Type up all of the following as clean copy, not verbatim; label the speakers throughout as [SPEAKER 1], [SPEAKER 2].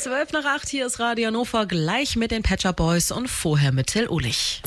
[SPEAKER 1] 7:12, hier ist Radio Hannover, gleich mit den Pet Shop Boys und vorher mit Till Ulich.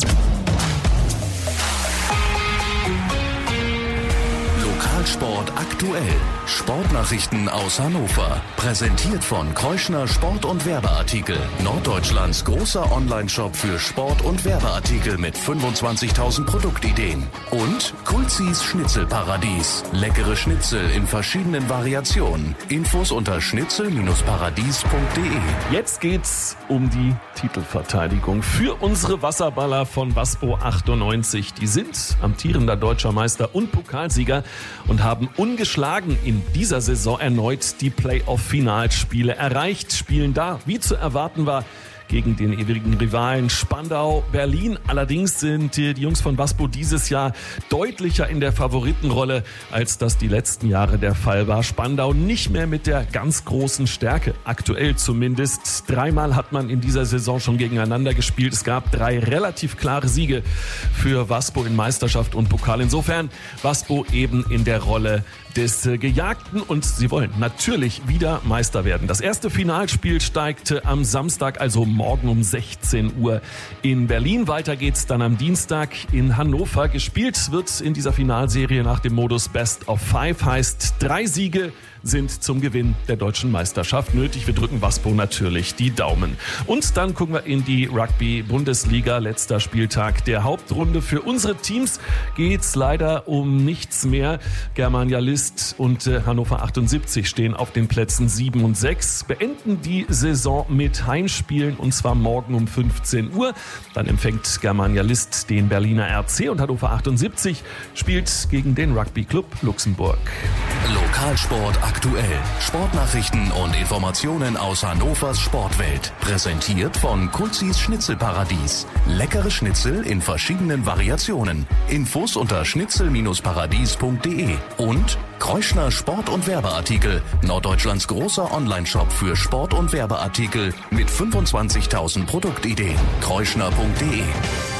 [SPEAKER 2] Lokalsport aktuell. Sportnachrichten aus Hannover. Präsentiert von Kreuschner Sport- und Werbeartikel. Norddeutschlands großer Onlineshop für Sport- und Werbeartikel mit 25.000 Produktideen. Und Kulzis Schnitzelparadies. Leckere Schnitzel in verschiedenen Variationen. Infos unter schnitzel-paradies.de.
[SPEAKER 3] Jetzt geht's um die Titelverteidigung für unsere Wasserballer von Waspo 98. Die sind amtierender deutscher Meister und Pokalsieger und haben ungeschlagen in dieser Saison erneut die Playoff-Finalspiele erreicht, spielen da, wie zu erwarten war, gegen den ewigen Rivalen Spandau Berlin. Allerdings sind die Jungs von Waspo dieses Jahr deutlicher in der Favoritenrolle, als das die letzten Jahre der Fall war. Spandau nicht mehr mit der ganz großen Stärke, aktuell zumindest. 3-mal hat man in dieser Saison schon gegeneinander gespielt. Es gab 3 relativ klare Siege für Waspo in Meisterschaft und Pokal. Insofern Waspo eben in der Rolle des Gejagten und sie wollen natürlich wieder Meister werden. Das erste Finalspiel steigt am Samstag, also morgen um 16 Uhr in Berlin. Weiter geht's dann am Dienstag in Hannover. Gespielt wird in dieser Finalserie nach dem Modus Best of 5, heißt 3 Siege sind zum Gewinn der deutschen Meisterschaft nötig. Wir drücken Waspo natürlich die Daumen. Und dann gucken wir in die Rugby-Bundesliga. Letzter Spieltag der Hauptrunde. Für unsere Teams geht's leider um nichts mehr. Germania List und Hannover 78 stehen auf den Plätzen 7 und 6. Beenden die Saison mit Heimspielen und zwar morgen um 15 Uhr. Dann empfängt Germania List den Berliner RC und Hannover 78 spielt gegen den Rugby Club Luxemburg.
[SPEAKER 2] Lokalsport aktuell. Sportnachrichten und Informationen aus Hannovers Sportwelt. Präsentiert von Kulzis Schnitzelparadies. Leckere Schnitzel in verschiedenen Variationen. Infos unter schnitzel-paradies.de. Und Kreuschner Sport- und Werbeartikel. Norddeutschlands großer Onlineshop für Sport- und Werbeartikel mit 25.000 Produktideen. kreuschner.de